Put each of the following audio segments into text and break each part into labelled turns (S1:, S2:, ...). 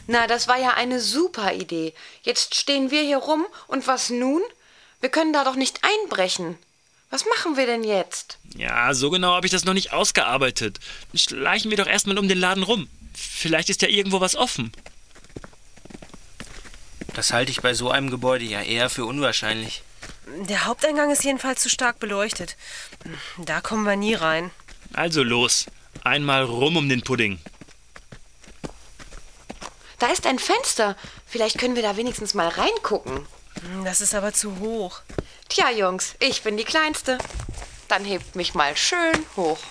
S1: Na, das war ja eine super Idee. Jetzt stehen wir hier rum und was nun? Wir können da doch nicht einbrechen. Was machen wir denn jetzt?
S2: Ja, so genau habe ich das noch nicht ausgearbeitet. Schleichen wir doch erstmal um den Laden rum. Vielleicht ist ja irgendwo was offen.
S3: Das halte ich bei so einem Gebäude ja eher für unwahrscheinlich.
S4: Der Haupteingang ist jedenfalls zu stark beleuchtet. Da kommen wir nie rein.
S2: Also los, einmal rum um den Pudding.
S1: Da ist ein Fenster. Vielleicht können wir da wenigstens mal reingucken.
S4: Das ist aber zu hoch.
S1: Tja, Jungs, ich bin die Kleinste. Dann hebt mich mal schön hoch.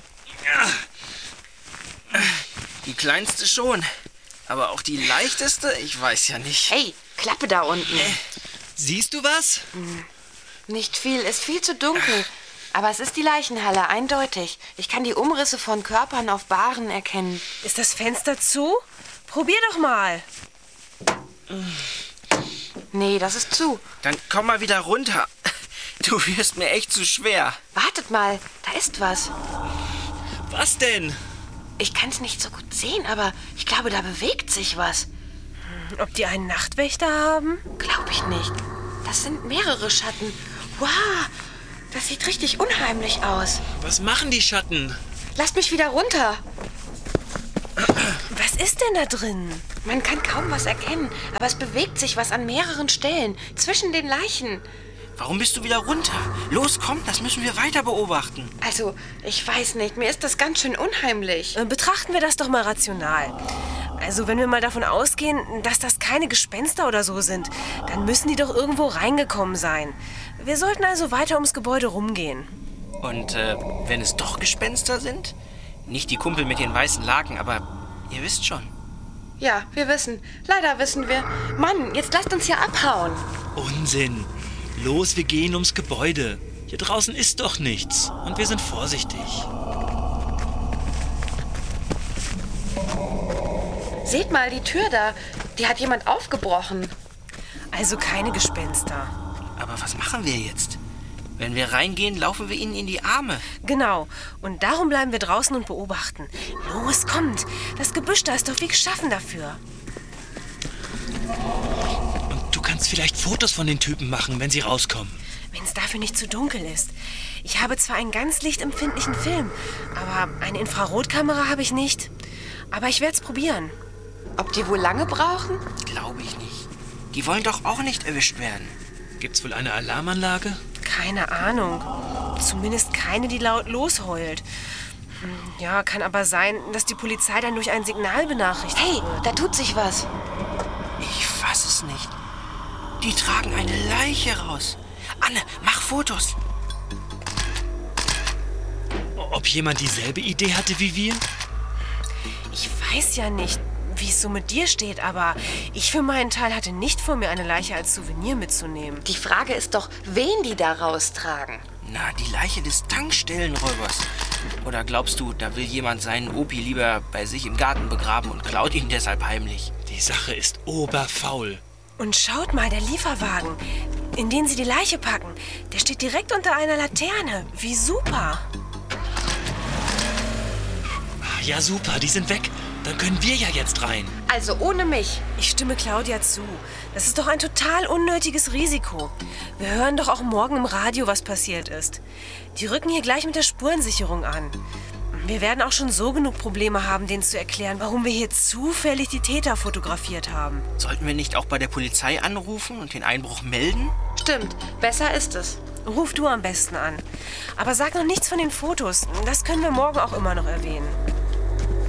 S3: Die kleinste schon. Aber auch die leichteste? Ich weiß ja nicht.
S1: Hey, Klappe da unten.
S2: Siehst du was?
S1: Nicht viel, ist viel zu dunkel. Aber es ist die Leichenhalle, eindeutig. Ich kann die Umrisse von Körpern auf Bahren erkennen.
S4: Ist das Fenster zu? Probier doch mal.
S1: Nee, das ist zu.
S3: Dann komm mal wieder runter. Du wirst mir echt zu schwer.
S1: Wartet mal, da ist was.
S2: Was denn?
S1: Ich kann es nicht so gut sehen, aber ich glaube, da bewegt sich was.
S4: Ob die einen Nachtwächter haben?
S1: Glaube ich nicht. Das sind mehrere Schatten. Wow, das sieht richtig unheimlich aus.
S2: Was machen die Schatten?
S1: Lasst mich wieder runter.
S4: Was ist denn da drin?
S1: Man kann kaum was erkennen, aber es bewegt sich was an mehreren Stellen, zwischen den Leichen.
S3: Warum bist du wieder runter? Los, komm, das müssen wir weiter beobachten.
S1: Also, ich weiß nicht, mir ist das ganz schön unheimlich.
S4: Betrachten wir das doch mal rational. Also, wenn wir mal davon ausgehen, dass das keine Gespenster oder so sind, dann müssen die doch irgendwo reingekommen sein. Wir sollten also weiter ums Gebäude rumgehen.
S3: Und wenn es doch Gespenster sind? Nicht die Kumpel mit den weißen Laken, aber ihr wisst schon.
S1: Ja, wir wissen. Leider wissen wir. Mann, jetzt lasst uns hier abhauen.
S2: Unsinn. Los, wir gehen ums Gebäude. Hier draußen ist doch nichts. Und wir sind vorsichtig.
S1: Seht mal, die Tür da. Die hat jemand aufgebrochen.
S4: Also keine Gespenster.
S3: Aber was machen wir jetzt? Wenn wir reingehen, laufen wir ihnen in die Arme.
S4: Genau. Und darum bleiben wir draußen und beobachten. Los, kommt. Das Gebüsch da ist doch wie geschaffen dafür.
S2: Und du kannst vielleicht Fotos von den Typen machen, wenn sie rauskommen.
S4: Wenn es dafür nicht zu dunkel ist. Ich habe zwar einen ganz lichtempfindlichen Film, aber eine Infrarotkamera habe ich nicht. Aber ich werde es probieren.
S1: Ob die wohl lange brauchen?
S3: Glaube ich nicht. Die wollen doch auch nicht erwischt werden.
S2: Gibt's wohl eine Alarmanlage?
S4: Keine Ahnung. Zumindest keine, die laut losheult. Ja, kann aber sein, dass die Polizei dann durch ein Signal benachrichtigt
S1: Hey,
S4: wird.
S1: da tut sich was.
S3: Ich fass es nicht. Die tragen eine Leiche raus. Anne, mach Fotos.
S2: Ob jemand dieselbe Idee hatte wie wir?
S4: Ich weiß ja nicht, wie es so mit dir steht, aber ich für meinen Teil hatte nicht vor, mir eine Leiche als Souvenir mitzunehmen.
S1: Die Frage ist doch, wen die da raustragen.
S3: Na, die Leiche des Tankstellenräubers. Oder glaubst du, da will jemand seinen Opi lieber bei sich im Garten begraben und klaut ihn deshalb heimlich?
S2: Die Sache ist oberfaul.
S4: Und schaut mal, der Lieferwagen, in den sie die Leiche packen, der steht direkt unter einer Laterne. Wie super.
S2: Ja, super, die sind weg. Dann können wir ja jetzt rein.
S1: Also ohne mich.
S4: Ich stimme Claudia zu. Das ist doch ein total unnötiges Risiko. Wir hören doch auch morgen im Radio, was passiert ist. Die rücken hier gleich mit der Spurensicherung an. Wir werden auch schon so genug Probleme haben, denen zu erklären, warum wir hier zufällig die Täter fotografiert haben.
S3: Sollten wir nicht auch bei der Polizei anrufen und den Einbruch melden?
S1: Stimmt, besser ist es.
S4: Ruf du am besten an. Aber sag noch nichts von den Fotos. Das können wir morgen auch immer noch erwähnen.